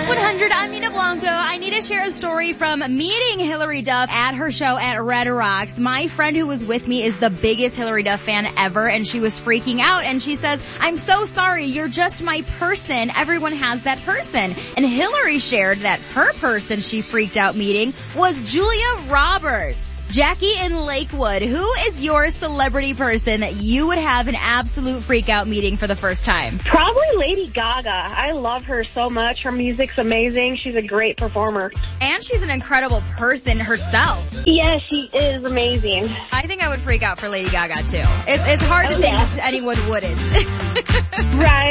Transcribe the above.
X100, I'm Nina Blanco. I need to share a story from meeting Hilary Duff at her show at Red Rocks. My friend who was with me is the biggest Hilary Duff fan ever, and she was freaking out, and she says, I'm so sorry, you're just my person. Everyone has that person. And Hilary shared that her person she freaked out meeting was Julia Roberts. Jackie in Lakewood, who is your celebrity person that you would have an absolute freak out meeting for the first time? Probably Lady Gaga. I love her so much. Her music's amazing. She's a great performer. And she's an incredible person herself. Yes, she is amazing. I think I would freak out for Lady Gaga, too. It's hard to think anyone wouldn't. Right.